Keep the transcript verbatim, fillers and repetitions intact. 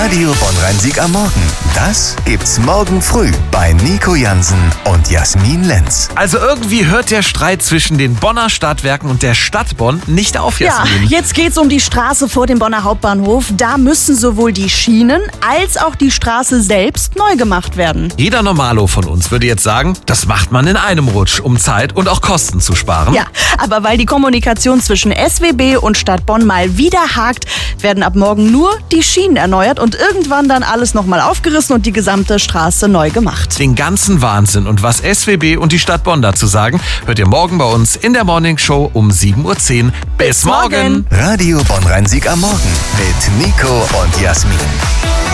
Radio Bonn-Rhein-Sieg am Morgen. Das gibt's morgen früh bei Nico Jansen und Jasmin Lenz. Also irgendwie hört der Streit zwischen den Bonner Stadtwerken und der Stadt Bonn nicht auf, Jasmin. Ja, jetzt geht's um die Straße vor dem Bonner Hauptbahnhof. Da müssen sowohl die Schienen als auch die Straße selbst neu gemacht werden. Jeder Normalo von uns würde jetzt sagen, das macht man in einem Rutsch, um Zeit und auch Kosten zu sparen. Ja, aber weil die Kommunikation zwischen S W B und Stadt Bonn mal wieder hakt, werden ab morgen nur die Schienen erneuert und irgendwann dann alles nochmal aufgerissen und die gesamte Straße neu gemacht. Den ganzen Wahnsinn und was S W B und die Stadt Bonn dazu sagen, hört ihr morgen bei uns in der Morning Show um sieben Uhr zehn. Bis, Bis morgen! Radio Bonn-Rhein-Sieg am Morgen mit Nico und Jasmin.